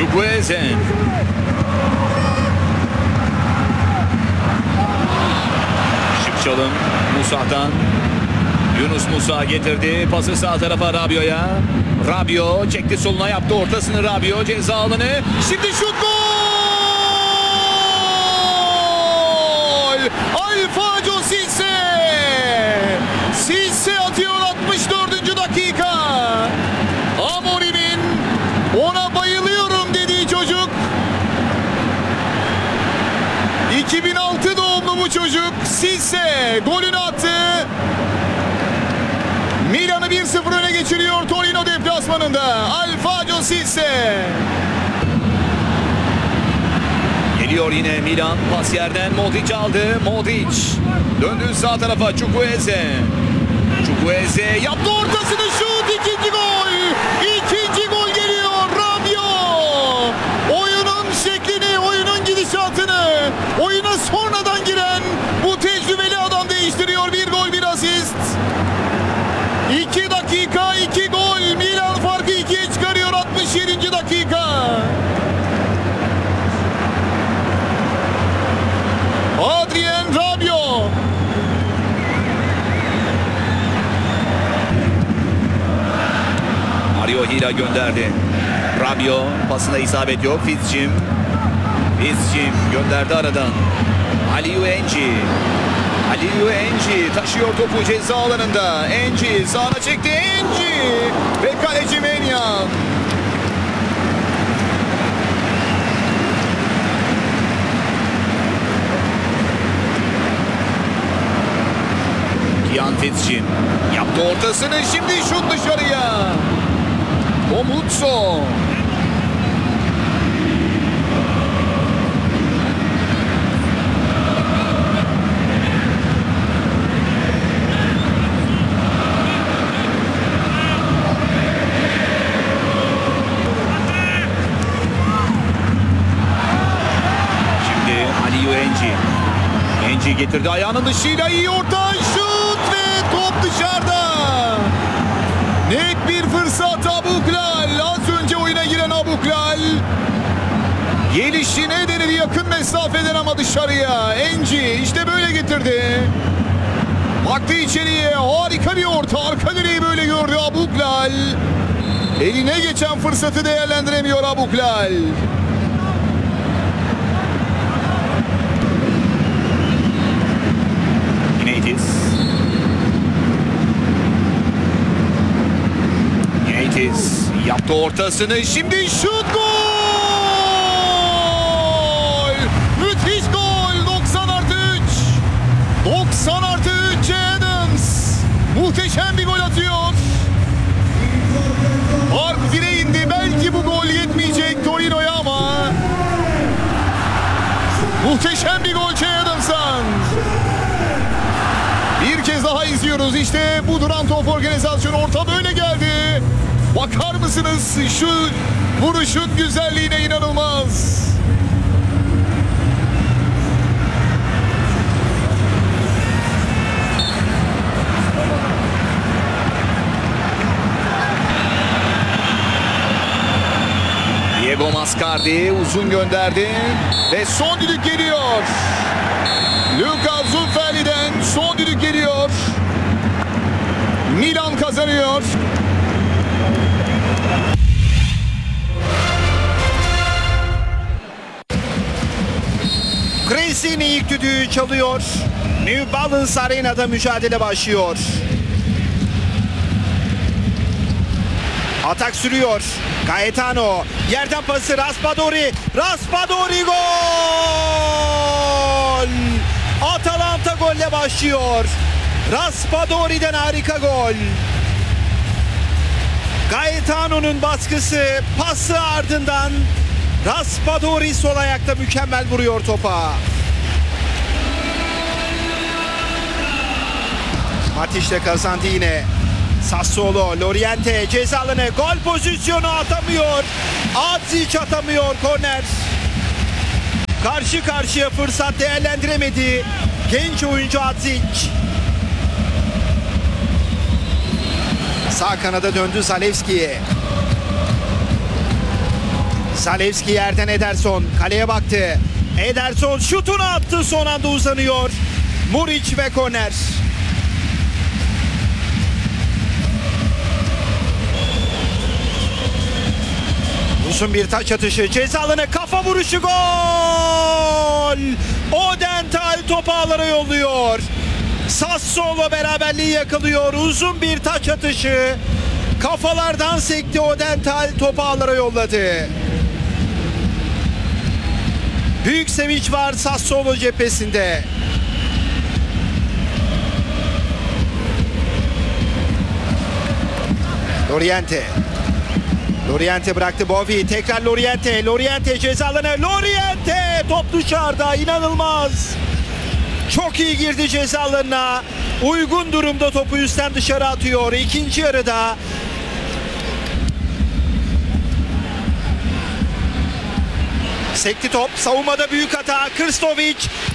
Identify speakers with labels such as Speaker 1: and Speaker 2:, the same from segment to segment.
Speaker 1: Chukwueze. Şık çalım Musa'dan. Yunus Musa getirdi. Pası sağ tarafa Rabiot'a. Rabiot çekti soluna, yaptı ortasını Rabiot. Ceza alanı. Şimdi şut, gol! Alfajo Cisse. Cisse atıyor 64. dakika. Amorim'in ona bayılıyorum dediği çocuk. 2006 doğumlu bu çocuk. Cisse golünü attı. Milan'ı 1-0 öne geçiriyor Torino deplasmanında. Alfajo Cisse. Geliyor yine Milan. Pas yerden Modric aldı. Modric döndü sağ tarafa. Chukwueze. Chukwueze yaptı ortasını, şut, ikinci gol. İkinci gol geliyor. Rabiot. Oyunun şeklini, oyunun gidişatını, oyuna sonradan giren bu tecrübeli adam değiştiriyor. Bir gol, bir asist. 2 dakika 2 gol. Milan farkı 2'ye çıkarıyor 67. dakika. Adrien Rabiot. Mario Hila gönderdi. Rabiot pasına isabet yok. Fitzjim gönderdi aradan. Aliou Enci. Aliou Enci taşıyor topu ceza alanında. Enci sağına çekti. Enci ve kaleci Menyan. Kian Fitzjim yaptı ortasını. Şimdi şut dışarıya. Omutso. Enci getirdi ayağının dışıyla, iyi orta, şut ve top dışarıda. Net bir fırsat Abuklal. Az önce oyuna giren Abuklal. Gelişine denedi yakın mesafeden ama dışarıya. Enci işte böyle getirdi. Baktı içeriye, harika bir orta. Arka direği böyle gördü Abuklal. Eline geçen fırsatı değerlendiremiyor Abuklal. Yates yaptı ortasını, şimdi şut, gol! Müthiş gol! 90+3 Che Adams muhteşem bir gol atıyor. Fark 1'e indi. Belki bu gol yetmeyecek Torino'ya ama muhteşem bir gol Che Adams'tan. Bir kez daha izliyoruz. İşte bu duran top organizasyonu, orta böyle geldi. Bakar mısınız şu vuruşun güzelliğine, inanılmaz. Diego Mascardi uzun gönderdi ve son düdük geliyor. Luca Zunfeli'den son düdük geliyor. Milan kazanıyor.
Speaker 2: Cresini ilk düdüğü çalıyor. New Balance Arena'da mücadele başlıyor. Atak sürüyor. Gaetano yerden pası, Raspadori gol! Atalanta golle başlıyor. Raspadori'den harika gol. Gaetano'nun baskısı, pası ardından Raspadori sol ayakta mükemmel vuruyor topa. Matic kazandı yine. Sassuolo, Loriente ceza alanı, gol pozisyonu atamıyor. Adzic atamıyor, korner. Karşı karşıya fırsat değerlendiremedi genç oyuncu Adzic. Sağ kanada döndü Zalewski'ye. Zalewski yerden Ederson. Kaleye baktı. Ederson şutunu attı. Son anda uzanıyor. Muric ve korner. Uzun bir taç atışı. Ceza alanı kafa vuruşu, gol! Odental topu ağlara yolluyor. Sassuolo beraberliği yakalıyor. Uzun bir taç atışı. Kafalardan sekti, Odental topu ağlara yolladı. Büyük sevinç var Sassuolo cephesinde. Loriente bıraktı Bovi. Tekrar Loriente ceza alanı. Loriente top dışarıda, inanılmaz. Çok iyi girdi ceza alanına. Uygun durumda topu üstten dışarı atıyor. İkinci yarıda sekti top. Savunmada büyük hata. Krstovic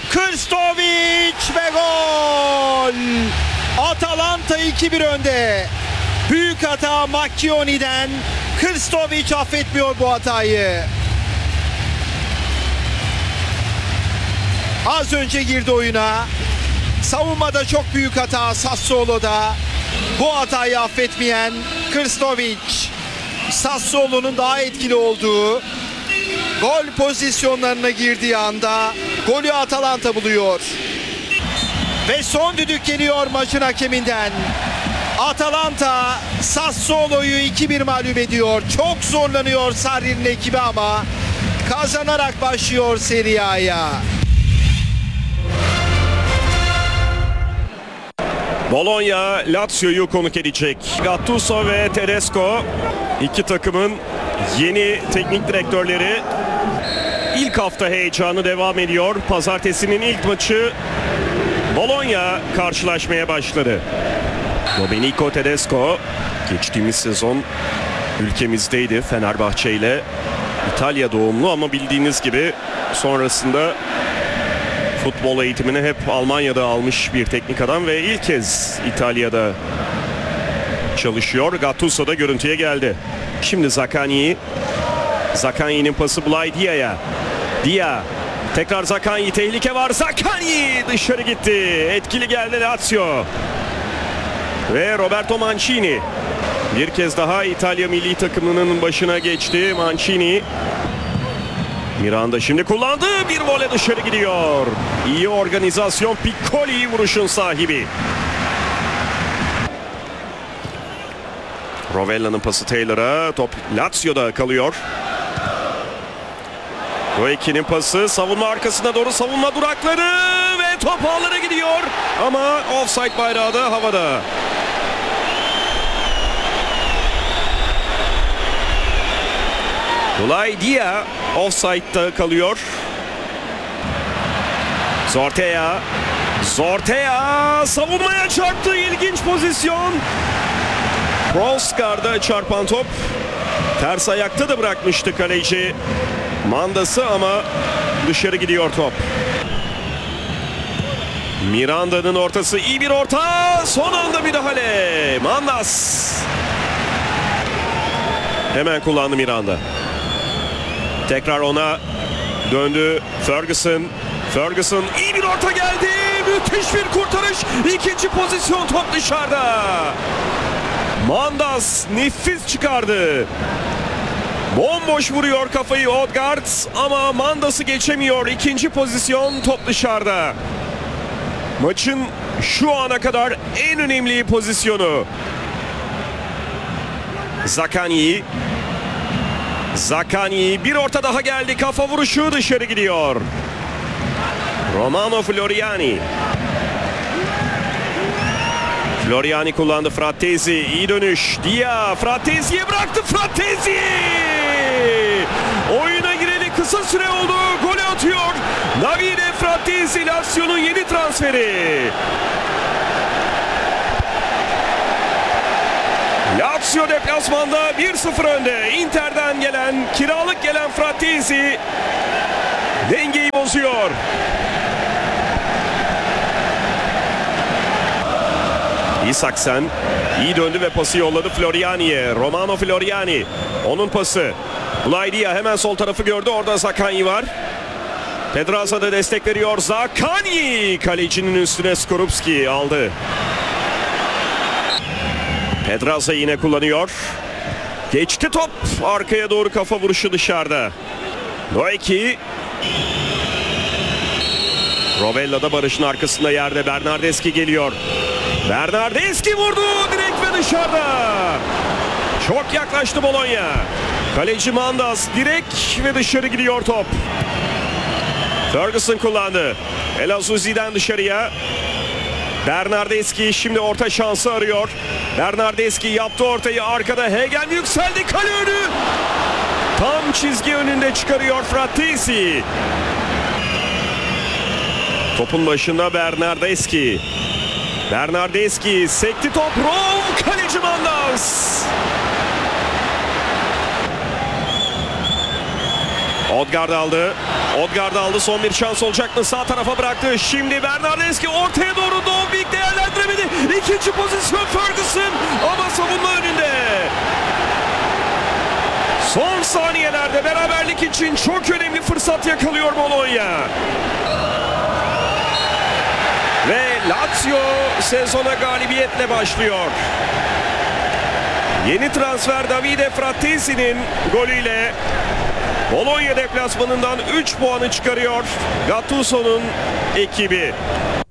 Speaker 2: ve gol. Atalanta 2-1 önde. Büyük hata Macchioni'den. Krstovic affetmiyor bu hatayı. Az önce girdi oyuna. Savunmada çok büyük hata Sassuolo'da. Bu hatayı affetmeyen Krstovic. Sassuolo'nun daha etkili olduğu gol pozisyonlarına girdiği anda golü Atalanta buluyor. Ve son düdük geliyor maçın hakeminden. Atalanta Sassuolo'yu 2-1 mağlup ediyor. Çok zorlanıyor Sarri'nin ekibi ama kazanarak başlıyor Serie A'ya.
Speaker 3: Bologna Lazio'yu konuk edecek. Gattuso ve Tedesco iki takımın yeni teknik direktörleri. İlk hafta heyecanı devam ediyor. Pazartesinin ilk maçı Bologna karşılaşmaya başladı. Domenico Tedesco geçtiğimiz sezon ülkemizdeydi Fenerbahçe ile. İtalya doğumlu ama bildiğiniz gibi sonrasında futbol eğitimini hep Almanya'da almış bir teknik adam ve ilk kez İtalya'da çalışıyor. Gattuso da görüntüye geldi. Şimdi Zaccagni'nin pası Blay Dia'ya. Dia tekrar Zaccagni, tehlike var. Zaccagni dışarı gitti. Etkili geldi Lazio. Ve Roberto Mancini bir kez daha İtalya milli takımının başına geçti. Mancini. Miranda şimdi kullandı. Bir vole dışarı gidiyor. İyi organizasyon. Piccoli vuruşun sahibi. Rovella'nın pası Taylor'a. Top Lazio'da kalıyor. Goeki'nin pası savunma arkasına doğru, savunma durakları ve top ağlara gidiyor. Ama offside bayrağı da havada. Blay Dia offside'da kalıyor. Zortea savunmaya çarptı. İlginç pozisyon. Proskar'da çarpan top. Ters ayakta da bırakmıştı kaleci Mandas'ı ama dışarı gidiyor top. Miranda'nın ortası, iyi bir orta. Son anda müdahale. Mandas. Hemen kullandı Miranda. Tekrar ona döndü Ferguson iyi bir orta geldi. Müthiş bir kurtarış. İkinci pozisyon, top dışarıda. Mandas nefis çıkardı. Bomboş vuruyor kafayı Odegaard ama Mandas'ı geçemiyor. İkinci pozisyon, top dışarıda. Maçın şu ana kadar en önemli pozisyonu. Zaccagni bir orta daha geldi. Kafa vuruşu dışarı gidiyor. Romano Floriani kullandı. Frattesi iyi dönüş. Dia Fratesi'ye bıraktı. Frattesi oyuna gireli kısa süre oldu. Golü atıyor. Davide Frattesi Lazio'nun yeni transferi. Lazio deplasmanda 1-0 önde. Inter'den kiralık gelen Frattesi dengeyi bozuyor. Isaksen iyi döndü ve pası yolladı Floriani'ye. Romano Floriani. Onun pası. Ulaidia hemen sol tarafı gördü. Orada Zakanyi var. Pedraza da destek veriyor. Zakanyi kalecinin üstüne Skorupski aldı. Pedraza yine kullanıyor. Geçti top. Arkaya doğru kafa vuruşu dışarıda. Noeki. Rovella da Barış'ın arkasında yerde. Bernardeschi geliyor. Bernardeschi vurdu. Direkt ve dışarıda. Çok yaklaştı Bologna. Kaleci Mandas direkt ve dışarı gidiyor top. Ferguson kullandı. El Azuzi'den dışarıya. Bernardeschi şimdi orta şansı arıyor. Bernardeschi yaptı ortayı, arkada Hegen yükseldi, kale önü. Tam çizgi önünde çıkarıyor Frattesi. Topun başında Bernardeschi. Bernardeschi sekti top. Rom, kaleci Mandas. Odgaard aldı. Odgaard aldı. Son bir şans olacak mı? Sağ tarafa bıraktı. Şimdi Bernardeschi ortaya doğru. Dombik değerlendiremedi. İkinci pozisyon Ferguson. Ama savunma önünde. Son saniyelerde beraberlik için çok önemli fırsat yakalıyor Bologna. Ve Lazio sezona galibiyetle başlıyor. Yeni transfer Davide Frattesi'nin golüyle Bologna deplasmanından 3 puanı çıkarıyor Gattuso'nun ekibi.